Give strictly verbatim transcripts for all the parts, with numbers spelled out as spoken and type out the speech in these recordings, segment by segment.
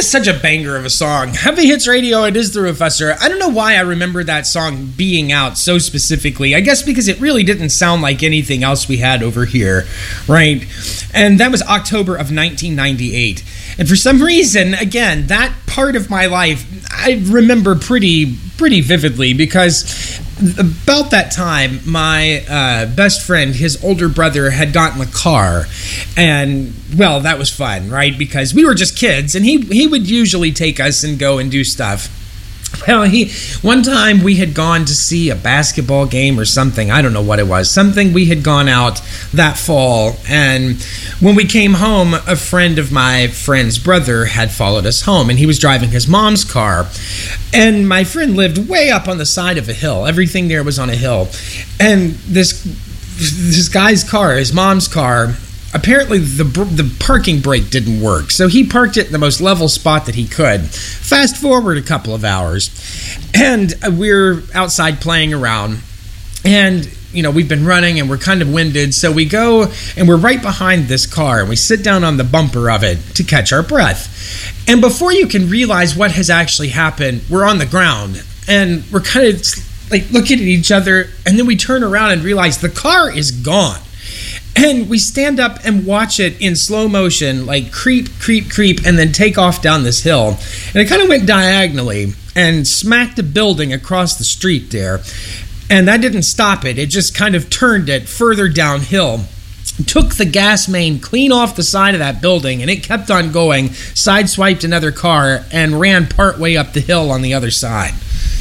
is such a banger of a song. Happy Hits Radio, it is the Professor. I don't know why I remember that song being out so specifically. I guess because it really didn't sound like anything else we had over here, right? And that was October of nineteen ninety-eight. And for some reason, again, that part of my life, I remember pretty, pretty vividly because about that time, my uh, best friend, his older brother, had gotten a car. And, well, that was fun, right? Because we were just kids, and he, he would usually take us and go and do stuff. Well, he one time we had gone to see a basketball game or something. I don't know what it was. Something we had gone out that fall. And when we came home, a friend of my friend's brother had followed us home, and he was driving his mom's car. And my friend lived way up on the side of a hill. Everything there was on a hill. And this this guy's car, his mom's car, apparently the the parking brake didn't work, so he parked it in the most level spot that he could. Fast forward a couple of hours, and we're outside playing around, and you know we've been running and we're kind of winded, so we go and we're right behind this car, and we sit down on the bumper of it to catch our breath. And before you can realize what has actually happened, we're on the ground, and we're kind of like looking at each other, and then we turn around and realize the car is gone. And we stand up and watch it in slow motion, like creep, creep, creep, and then take off down this hill. And it kind of went diagonally and smacked a building across the street there. And that didn't stop it. It just kind of turned it further downhill, took the gas main clean off the side of that building, and it kept on going, sideswiped another car, and ran partway up the hill on the other side.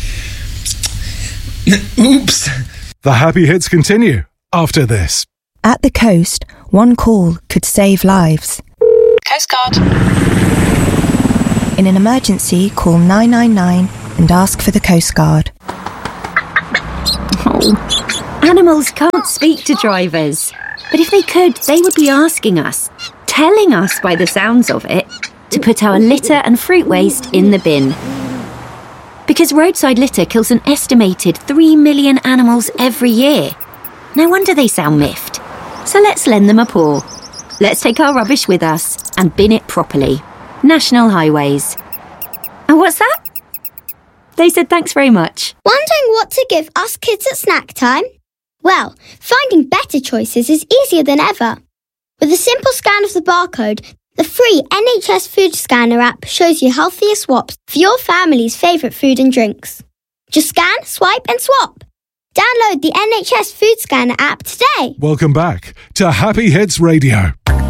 Oops. The happy hits continue after this. At the coast, one call could save lives. Coast Guard. In an emergency, call nine nine nine and ask for the Coast Guard. Oh, animals can't speak to drivers. But if they could, they would be asking us, telling us by the sounds of it, to put our litter and fruit waste in the bin. Because roadside litter kills an estimated three million animals every year. No wonder they sound miffed. So let's lend them a paw. Let's take our rubbish with us and bin it properly. National Highways. And what's that? They said thanks very much. Wondering what to give us kids at snack time? Well, finding better choices is easier than ever. With a simple scan of the barcode, the free N H S Food Scanner app shows you healthier swaps for your family's favourite food and drinks. Just scan, swipe and swap. Download the N H S Food Scanner app today. Welcome back to Happy Hits Radio.